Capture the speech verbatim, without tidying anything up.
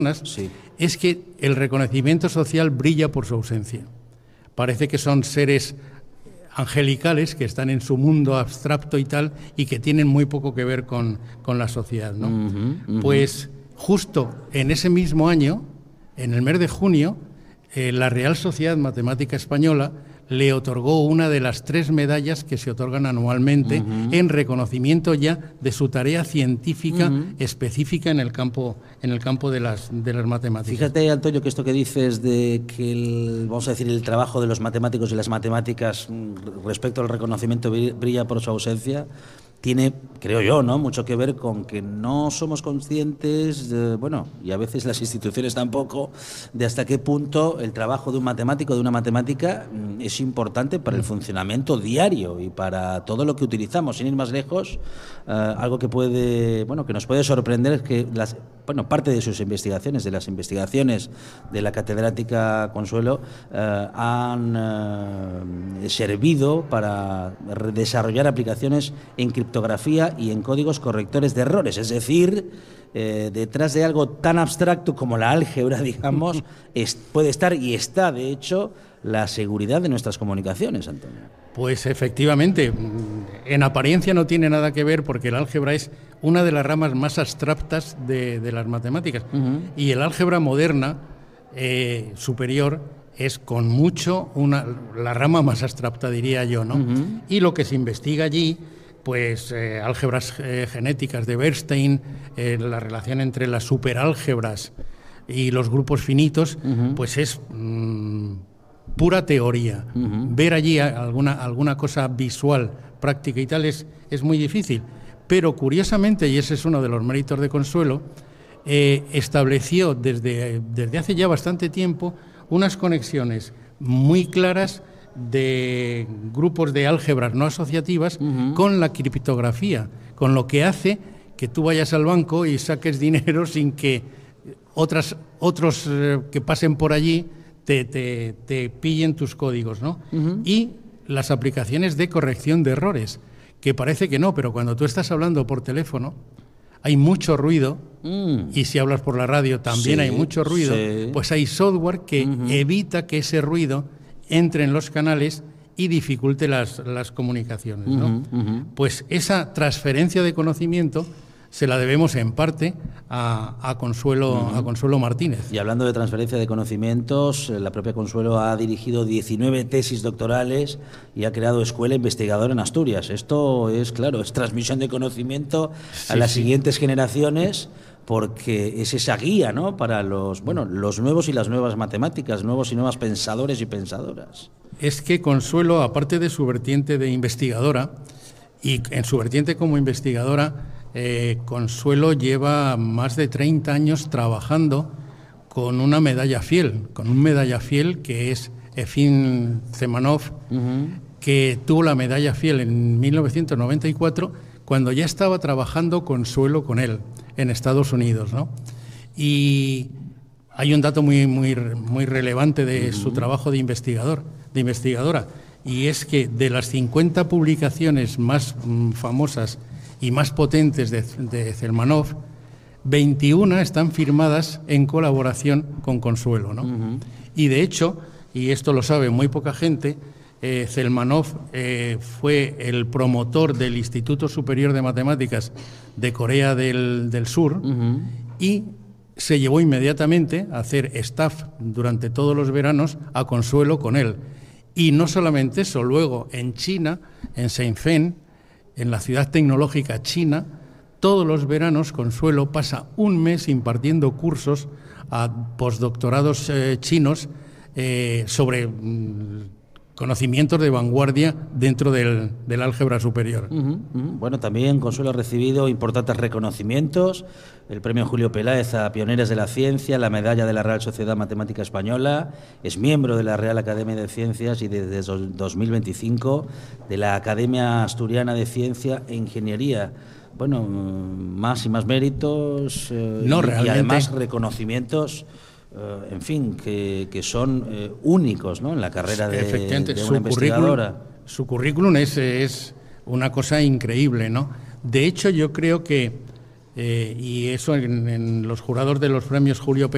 Sí. Es que el reconocimiento social brilla por su ausencia. Parece que son seres angelicales que están en su mundo abstracto y tal, y que tienen muy poco que ver con, con la sociedad, ¿no? Uh-huh, uh-huh. Pues justo en ese mismo año, en el mes de junio, eh, la Real Sociedad Matemática Española le otorgó una de las tres medallas que se otorgan anualmente uh-huh. en reconocimiento ya de su tarea científica uh-huh. específica en el campo en el campo de las de las matemáticas. Fíjate, Antonio, que esto que dices de que el, vamos a decir, el trabajo de los matemáticos y las matemáticas respecto al reconocimiento brilla por su ausencia, tiene, creo yo, ¿no?, mucho que ver con que no somos conscientes, de, bueno, y a veces las instituciones tampoco, de hasta qué punto el trabajo de un matemático, de una matemática, es importante para el funcionamiento diario y para todo lo que utilizamos. Sin ir más lejos, uh, algo que puede, bueno, que nos puede sorprender es que las, bueno, parte de sus investigaciones, de las investigaciones de la catedrática Consuelo, uh, han uh, servido para desarrollar aplicaciones en criptografía y en códigos correctores de errores, es decir, eh, detrás de algo tan abstracto como la álgebra, digamos, es, puede estar y está, de hecho, la seguridad de nuestras comunicaciones, Antonio. Pues efectivamente, en apariencia no tiene nada que ver, porque el álgebra es una de las ramas más abstractas de, de las matemáticas, uh-huh. y el álgebra moderna eh, superior es con mucho una, la rama más abstracta, diría yo, ¿no? Uh-huh. Y lo que se investiga allí, pues eh, álgebras eh, genéticas de Bernstein, eh, la relación entre las superálgebras y los grupos finitos, uh-huh. pues es mmm, pura teoría. Uh-huh. Ver allí alguna, alguna cosa visual, práctica y tal es, es muy difícil. Pero curiosamente, y ese es uno de los méritos de Consuelo, eh, estableció desde, desde hace ya bastante tiempo unas conexiones muy claras de grupos de álgebras no asociativas uh-huh. con la criptografía, con lo que hace que tú vayas al banco y saques dinero sin que otras, otros eh, que pasen por allí te, te, te pillen tus códigos, ¿no? Uh-huh. Y las aplicaciones de corrección de errores, que parece que no, pero cuando tú estás hablando por teléfono hay mucho ruido, mm. y si hablas por la radio también sí, hay mucho ruido, sí. pues hay software que uh-huh. evita que ese ruido entre en los canales y dificulte las, las comunicaciones, ¿no? Uh-huh, uh-huh. Pues esa transferencia de conocimiento se la debemos en parte a, a, Consuelo, uh-huh. a Consuelo Martínez. Y hablando de transferencia de conocimientos, la propia Consuelo ha dirigido diecinueve tesis doctorales y ha creado escuela investigadora en Asturias. Esto es, claro, es transmisión de conocimiento sí, a las sí. siguientes generaciones, porque es esa guía, ¿no?, para los, bueno, los nuevos y las nuevas matemáticas, nuevos y nuevas pensadores y pensadoras. Es que Consuelo, aparte de su vertiente de investigadora, y en su vertiente como investigadora, eh, Consuelo lleva más de treinta años trabajando con una medalla fiel, con un medalla fiel que es Efim Zemanov, uh-huh. que tuvo la medalla fiel en mil novecientos noventa y cuatro, cuando ya estaba trabajando Consuelo con él en Estados Unidos, ¿no? Y hay un dato muy, muy, muy relevante de uh-huh. su trabajo de investigador, de investigadora, y es que de las cincuenta publicaciones más mm, famosas y más potentes de, de Zelmanov, veintiuna están firmadas en colaboración con Consuelo, ¿no? Uh-huh. Y de hecho, y esto lo sabe muy poca gente, eh, Zelmanov eh, fue el promotor del Instituto Superior de Matemáticas de Corea del, del Sur, uh-huh. y se llevó inmediatamente a hacer staff durante todos los veranos a Consuelo con él. Y no solamente eso, luego en China, en Shenzhen, en la ciudad tecnológica china, todos los veranos Consuelo pasa un mes impartiendo cursos a postdoctorados eh, chinos eh, sobre mm, conocimientos de vanguardia dentro del, del álgebra superior. Uh-huh, uh-huh. Bueno, también Consuelo ha recibido importantes reconocimientos: el premio Julio Peláez a Pioneras de la Ciencia, la medalla de la Real Sociedad Matemática Española, es miembro de la Real Academia de Ciencias y desde dos mil veinticinco de la Academia Asturiana de Ciencia e Ingeniería. Bueno, más y más méritos eh, no, y, realmente... y además reconocimientos, eh, en fin, que, que son eh, únicos, ¿no?, en la carrera de, de una su investigadora. Currículum, su currículum es, es una cosa increíble, ¿no? De hecho, yo creo que, eh, y eso en, en los jurados de los premios Julio Peláez,